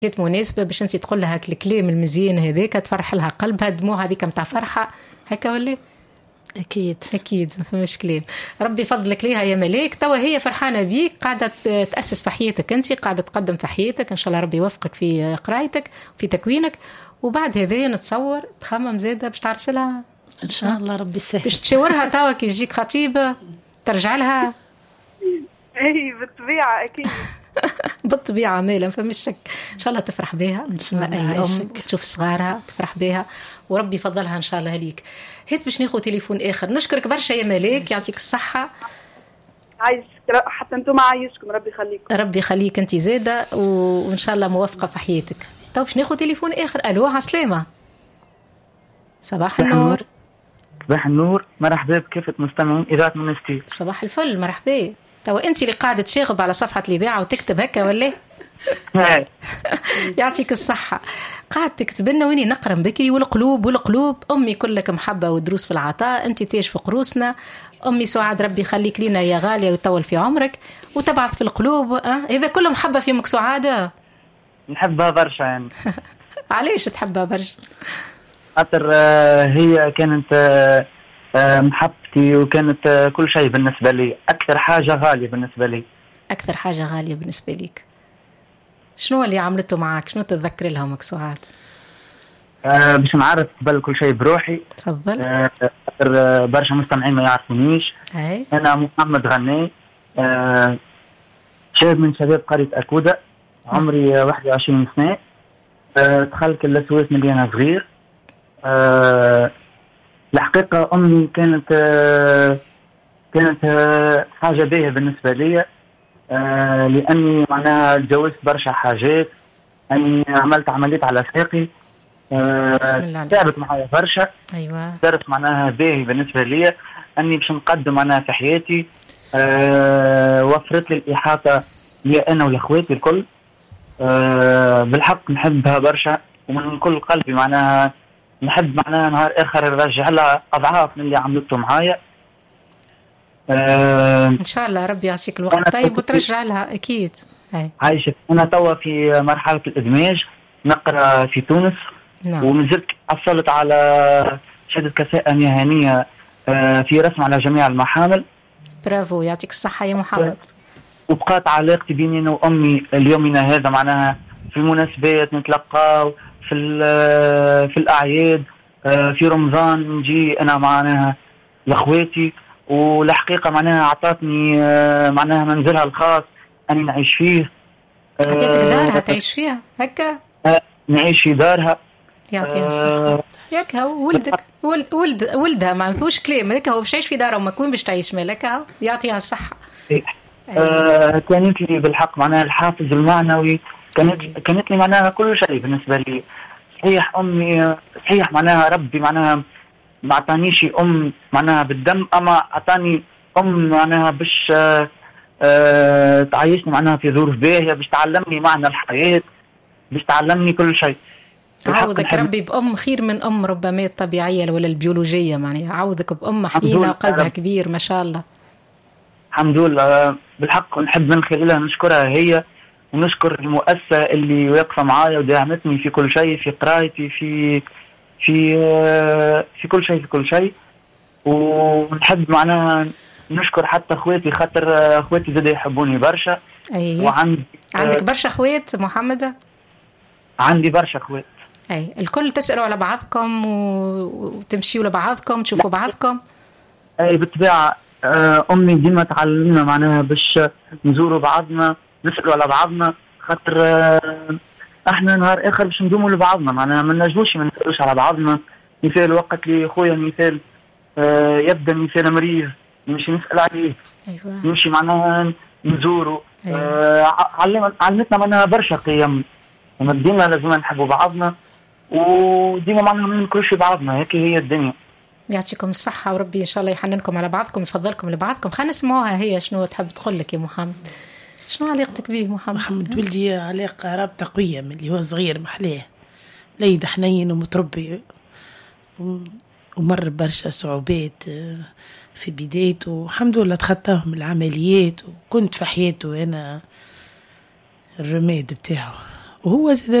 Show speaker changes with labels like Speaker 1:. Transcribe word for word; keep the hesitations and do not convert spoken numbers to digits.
Speaker 1: جات مناسبة باش انت تقول لها الكلام المزيان هذاك تفرح لها قلبها دموع هذيك متاع فرحة هكا ولا؟
Speaker 2: أكيد
Speaker 1: أكيد ما فماش كلام. ربي فضلك ليها يا ملاك. توا هي فرحانة بيك قاعدة تأسس في حياتك، أنت قاعدة تقدم في حياتك، إن شاء الله ربي يوفقك في قرايتك في تكوينك. وبعد هذا نتصور تخمم زادة باش تعرسلها
Speaker 2: إن شاء الله ربي يسهل،
Speaker 1: باش تشاورها توا كي يجيك خطيبة ترجع لها.
Speaker 3: اي بالطبيعة أكيد.
Speaker 1: بالطبيعة مالا فمش شك. إن شاء الله تفرح بها أي أم تشوف صغارها تفرح بها وربي يفضلها إن شاء الله ليك. هات باش ناخذ تليفون آخر. نشكرك برشا يا ملاك يعطيك الصحة.
Speaker 3: عايشك حتى أنتم عايشكم ربي يخليكم.
Speaker 1: ربي يخليك أنت زادة وإن شاء الله موفقة في حياتك. طيب باش ناخذ تليفون آخر. ألو عسلامة. صباح النور.
Speaker 4: صباح النور. مرحبا بكافة مستمعين إذاعة منستير.
Speaker 1: صباح الفل مرحبا. توا انت اللي قاعده تشاغب على صفحه الاذاعه وتكتب هكا ولا؟ يعطيك الصحه. قاعد تكتب لنا ويني نقرا بكري والقلوب والقلوب. امي كلك محبه ودروس في العطاء، انت تاج في قروسنا. امي سعاد ربي يخليك لينا يا غاليه ويطول في عمرك وتبعث في القلوب. أه؟ اذا كله محبه في امك سعاده.
Speaker 4: نحبها برشا يعني.
Speaker 1: علاش تحبها برشا؟
Speaker 4: خاطر هي كانت محبتي وكانت كل شيء بالنسبة لي، أكثر حاجة غالية بالنسبة لي.
Speaker 1: أكثر حاجة غالية بالنسبة ليك شنو اللي عملته معك؟ شنو تتذكر لها أمك سعاد؟
Speaker 4: أه باش نعرف قبل كل شيء بروحي.
Speaker 1: تفضل.
Speaker 4: أه برشا مستمعين ما يعرفونيش.
Speaker 1: أي.
Speaker 4: أنا محمد غني، أه شاب من شباب قرية أكودة، عمري واحد وعشرين سنة. أه دخلت السويس من أنا صغير. أه الحقيقة أمي كانت كانت حاجة باهية بالنسبة لي، لأني معناها تجاوزت برشا حاجات، أني عملت عمليات على ساقي، تعبت معايا برشا.
Speaker 1: أيوة.
Speaker 4: درس معناها باهي بالنسبة لي أني باش نقدم معناها في حياتي. وفرت لي الإحاطة لي أنا ولأخواتي الكل. بالحق نحبها برشا ومن كل قلبي، معناها نحب معناها نهار آخر نرجع لها أضعاف من اللي عملته معايا.
Speaker 1: أه إن شاء الله ربي يعطيك الوقت طيب وترجع لها أكيد.
Speaker 4: عايشة. أنا توا في مرحلة الإدماج، نقرأ في تونس. نعم. ونزلت حصلت على شهادة كفاءة مهنية في رسم على جميع المحامل.
Speaker 1: برافو يعطيك الصحة يا محمد.
Speaker 4: وبقات علاقتي بيني أنا وأمي اليومنا هذا، معناها في المناسبات نتلقاو، في في الأعياد، في رمضان نجي أنا معناها لأخواتي. والحقيقة معناها أعطتني معناها منزلها الخاص أني نعيش فيه.
Speaker 1: عطيتك دارها تعيش فيها هكا؟
Speaker 4: نعيش في دارها.
Speaker 1: يعطيها الصحة. ياك هو ولدك ولد ولد ولدها ما فيهوش كلام هكا، هو باش تعيش في دارها وما كون باش تعيش مالك. يعطيها الصحة.
Speaker 4: آه كانت لي بالحق معناها الحافز المعنوي، كانت كانت لي معناها كل شيء بالنسبة لي. صحيح أمي صحيح معناها ربي معناها ما عطانيش أم معناها بالدم، أما عطاني أم معناها باش آه آه تعيشني معناها في ظروف باهية، باش تعلمني معنى الحياة، باش تعلمني كل شيء.
Speaker 1: عوضك ربي بأم خير من أم ربما الطبيعية ولا البيولوجية، معناها عوضك بأم حنينة وقلبها كبير ما شاء الله.
Speaker 4: الحمد لله. بالحق نحب من خلالها نشكرها هي، ونشكر المؤسسة اللي واقفة معايا ودعمتني في كل شيء، في قرايتي، في في في كل شيء في كل شيء. ونحب معناها نشكر حتى اخواتي، خاطر اخواتي زاد يحبوني برشا.
Speaker 1: أيه.
Speaker 4: وعندي
Speaker 1: عندك برشا اخوات محمد؟
Speaker 4: عندي برشا اخوات.
Speaker 1: اي الكل تسألوا على بعضكم وتمشيوا لبعضكم تشوفوا بعضكم؟
Speaker 4: اي بالطبيعة. امي ديما تعلمنا معناها باش نزوروا بعضنا، نسألوا على بعضنا، خاطر احنا نهار اخر باش ندوموا لبعضنا، معناها ما نجموش ما نسألوش على بعضنا. مثال وقت لي خويا مثال آه يبدا مثال مريض نمشي نسأل عليه.
Speaker 1: أيوة.
Speaker 4: نمشي معناها نزوروا.
Speaker 1: أيوة.
Speaker 4: آه علمتنا معناها برشا قيم، ديما لازم نحبوا بعضنا وديما معناها ما نكرهوش بعضنا. هيك هي الدنيا.
Speaker 1: يعطيكم الصحة وربي إن شاء الله يحننكم على بعضكم يفضلكم لبعضكم. خلينا نسمعوها هي شنو تحب تقول لك يا محمد. شنو علاقتك به محمد؟
Speaker 2: محمد ولدي علاقة رابطة قوية من اللي هو صغير محلاه، ليد حنين ومتربي ومر برشا صعوبات في بدايته، الحمد لله تخطاهم العمليات، وكنت في حياته أنا الرماد بتاعه وهو زاد